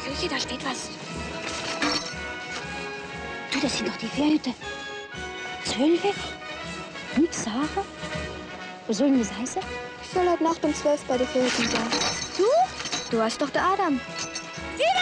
Lucy, da steht was. Du, das sind doch die Fährhüte. 12? Und Sarah? Was soll denn das heißen? Ich soll heute Nacht um 12 bei den Fährhüten sein. Du? Du hast doch der Adam.